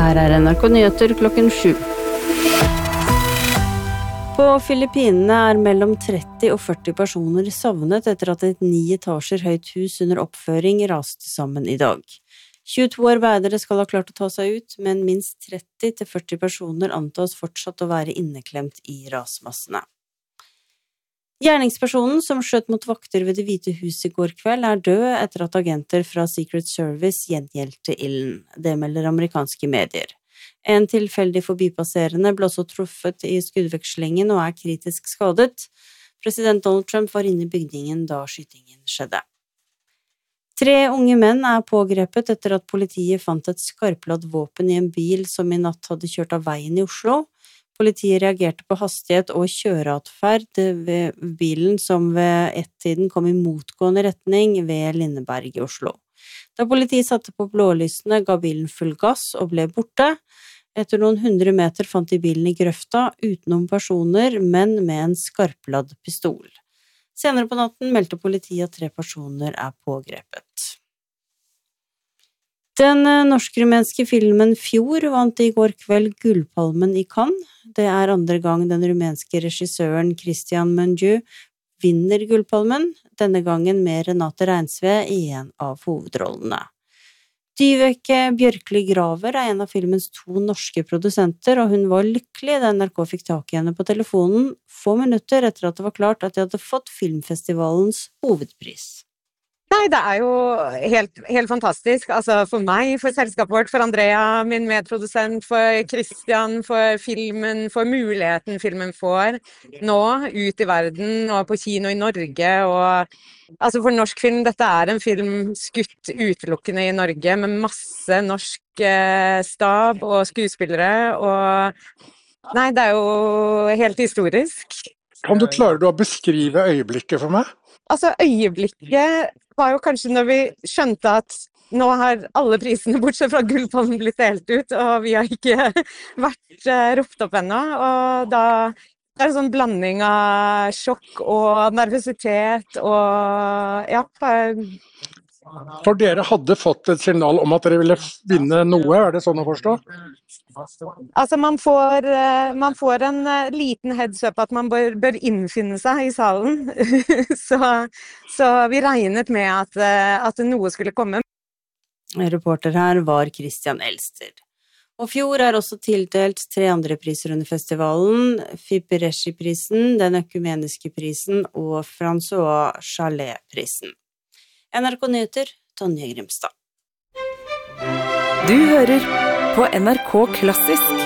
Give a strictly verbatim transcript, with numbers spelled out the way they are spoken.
Her er N R K Nyheter klokken sju. På Filippinene er mellom tretti og førti personer savnet etter at et ni etasjer høyt hus under oppføring raste sammen i dag. tjueto arbeidere skal ha klart å ta seg ut, men minst tretti til førti personer antas fortsatt å være inneklemt i rasmassene. Gjerningspersonen som skjøt mot vakter ved Det hvite hus i går kveld er død etter at agenter fra Secret Service gjengjeldte ilden. Det melder amerikanske medier. En tilfeldig forbipasserende ble også truffet i skuddvekslingen og er kritisk skadet. President Donald Trump var inne i bygningen da skytingen skjedde. Tre unge menn er pågrepet etter at politiet fant et skarpladd våpen i en bil som i natt hadde kjørt av veien i Oslo. Politiet reagerte på hastighet og kjøreatferd ved bilen som ved ett-tiden kom i motgående retning ved Lindeberg i Oslo. Da politiet satte på blålysene, ga bilen full gass og ble borte. Etter noen hundre meter fant de bilen i grøfta utenom personer, men med en skarpladd pistol. Senere på natten meldte politiet at tre personer er pågrepet. Den norsk-rumenske filmen Fjord vant i går kveld Gullpalmen i Cannes. Det er andre gang den rumenske regissøren Christian Mungiu vinner Gullpalmen, denne gangen med Renate Reinsve i en av hovedrollene. Dyveke Bjørkli Graver er en av filmens to norske produsenter, og hun var lykkelig da N R K fikk tak i henne på telefonen få minutter etter at det var klart at de hadde fått filmfestivalens hovedpris. Nei, det er jo helt, helt fantastisk. Altså for meg, for selskapet vårt, for Andrea, min medprodusent, for Christian, for filmen, for muligheten filmen får nå ut i verden og på kino i Norge. Og, altså for norsk film, dette er en film skutt utelukkende i Norge med masse norsk eh, stab og skuespillere. Og nei, det er jo helt historisk. Om du klarer du å beskrive øyeblikket for meg? Altså øyeblikket var jo kanskje når vi skjønte at nå har alle prisene bortsett fra Gullpalmen blitt delt ut, og vi har ikke vært uh, ropt opp ennå. Og da er det en sånn blanding av sjokk og nervøsitet og ja. For dere hadde fått et signal om at dere ville vinne noe, er det sånn å forstå? Altså man får, man får en liten heads up at man bør, bør innfinne seg i salen, så, så vi regnet med at, at noe skulle komme. Reporter her var Christian Elster. Og Fjord er også tildelt tre andre priser under festivalen, Fiperesci-prisen, Den økumeniske prisen og François Chalet-prisen. N R K Nyheter, Tonje Grimstad. Du hører på N R K Klassisk